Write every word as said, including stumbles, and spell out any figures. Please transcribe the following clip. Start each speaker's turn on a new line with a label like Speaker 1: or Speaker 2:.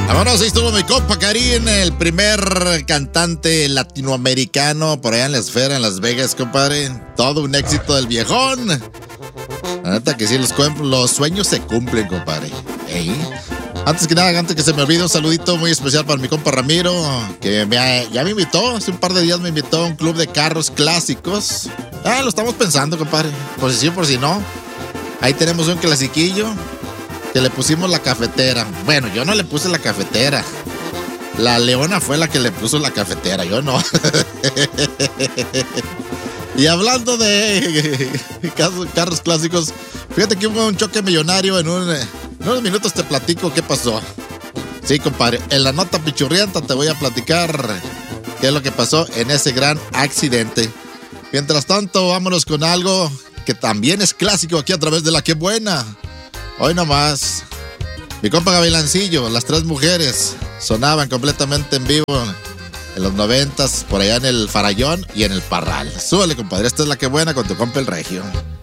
Speaker 1: Vámonos, ahí estuvo mi compa Karim, el primer cantante latinoamericano por allá en la esfera, en Las Vegas, compadre. Todo un éxito del viejón. La neta que sí, los, los sueños se cumplen, compadre. ¿Eh? Antes que nada, antes que se me olvide, un saludito muy especial para mi compa Ramiro, que me, ya me invitó, hace un par de días me invitó a un club de carros clásicos. Ah, lo estamos pensando, compadre. Por si sí, por si no. Ahí tenemos un clasiquillo que le pusimos la cafetera. Bueno, yo no le puse la cafetera. La Leona fue la que le puso la cafetera, yo no. Y hablando de carros clásicos, fíjate que hubo un choque millonario en, un, en unos minutos te platico qué pasó. Sí, compadre, en la nota pichurrienta te voy a platicar qué es lo que pasó en ese gran accidente. Mientras tanto, vámonos con algo que también es clásico aquí a través de La Qué Buena. Hoy nomás, mi compa Gavilancillo, Las Tres Mujeres, sonaban completamente en vivo en los noventas, por allá en el Farallón y en el Parral. Súbele, compadre, esta es La Qué Buena con tu compa el Regio.